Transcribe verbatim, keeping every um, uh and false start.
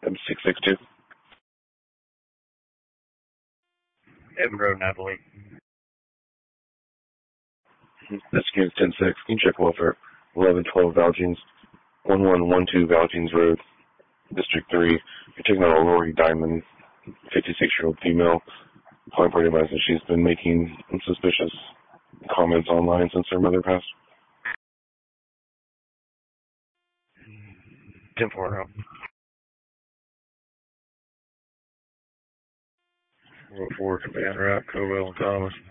M six six two. Evan Road, Napoli. This is ten six. Can you check welfare? eleven twelve Valjeans. one one one two Valjeans Road, District three. You're taking out a Lori Diamond, fifty-six-year-old female. Point party advised that she's been making suspicious comments online since her mother passed. ten four oh. four oh four, Command Route, Covell and Thomas.